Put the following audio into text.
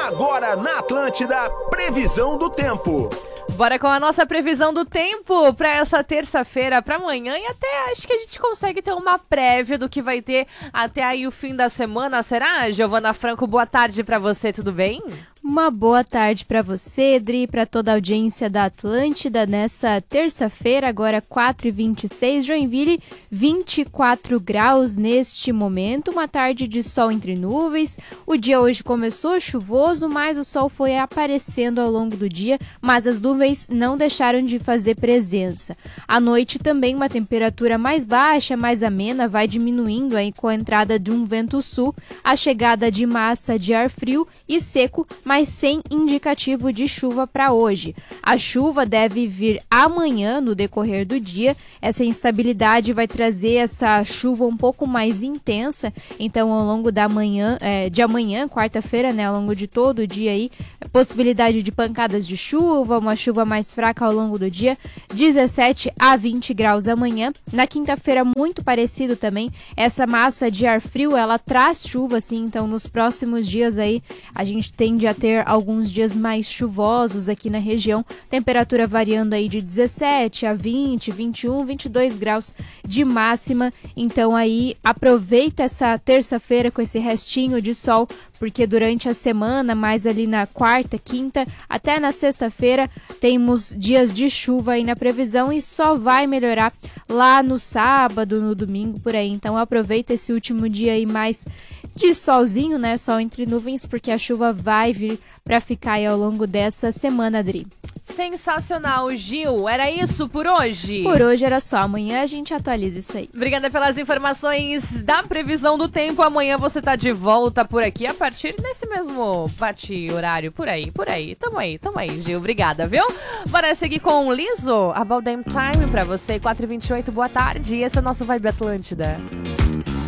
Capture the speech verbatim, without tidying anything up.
Agora na Atlântida, previsão do tempo. Bora com a nossa previsão do tempo para essa terça-feira, para amanhã, e até acho que a gente consegue ter uma prévia do que vai ter até aí o fim da semana. Será, Giovana Franco? Boa tarde para você, tudo bem? Uma boa tarde para você, Dri, para toda a audiência da Atlântida nessa terça-feira, agora quatro e vinte e seis, Joinville, vinte e quatro graus neste momento, uma tarde de sol entre nuvens. O dia hoje começou chuvoso, mas o sol foi aparecendo ao longo do dia, mas as nuvens não deixaram de fazer presença. À noite também uma temperatura mais baixa, mais amena, vai diminuindo aí com a entrada de um vento sul, a chegada de massa de ar frio e seco, mas sem indicativo de chuva para hoje. A chuva deve vir amanhã no decorrer do dia. Essa instabilidade vai trazer essa chuva um pouco mais intensa, então ao longo da manhã, é, de amanhã, quarta-feira, né, ao longo de todo o dia aí, possibilidade de pancadas de chuva, uma chuva mais fraca ao longo do dia, dezessete a vinte graus amanhã. Na quinta-feira, muito parecido também, essa massa de ar frio, ela traz chuva, assim, então nos próximos dias aí, a gente tende a ter alguns dias mais chuvosos aqui na região, temperatura variando aí de dezessete a vinte, vinte e um, vinte e dois graus de máxima. Então aí aproveita essa terça-feira com esse restinho de sol, porque durante a semana, mais ali na quarta, quinta, até na sexta-feira, temos dias de chuva aí na previsão e só vai melhorar lá no sábado, no domingo, por aí. Então aproveita esse último dia aí mais de solzinho, né? Sol entre nuvens, porque a chuva vai vir para ficar aí ao longo dessa semana, Adri. Sensacional, Gil. Era isso por hoje? Por hoje era só. Amanhã a gente atualiza isso aí. Obrigada pelas informações da previsão do tempo. Amanhã você tá de volta por aqui a partir desse mesmo bate-horário. Por aí, por aí. Tamo aí, tamo aí, Gil. Obrigada, viu? Bora seguir com o Liso. About Damn Time pra você. quatro e vinte e oito, boa tarde. Esse é o nosso Vibe Atlântida.